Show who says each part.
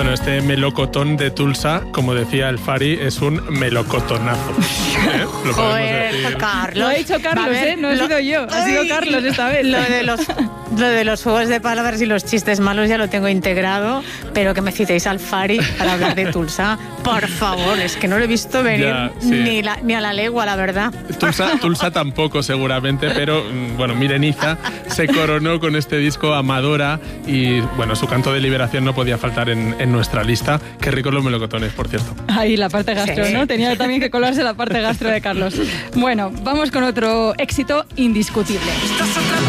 Speaker 1: Bueno, este melocotón de Tulsa, como decía el Fari, es un melocotonazo. Lo podemos decir.
Speaker 2: Carlos.
Speaker 3: Lo ha dicho Carlos, no he sido yo. Ha sido Carlos esta vez.
Speaker 2: Lo de los juegos de palabras y los chistes malos ya lo tengo integrado, pero que me citéis al Fari para hablar de Tulsa, por favor, es que no lo he visto venir
Speaker 1: Ya, sí.
Speaker 2: ni a la legua, la verdad.
Speaker 1: Tulsa tampoco seguramente, pero bueno, Mireniza se coronó con este disco Amadora y bueno, su canto de liberación no podía faltar en nuestra lista. Qué ricos los melocotones, por cierto.
Speaker 3: Ahí la parte gastro,
Speaker 2: Sí.
Speaker 3: ¿no? Tenía también que colarse la parte gastro de Carlos. Bueno, vamos con otro éxito indiscutible.
Speaker 4: Estás hablando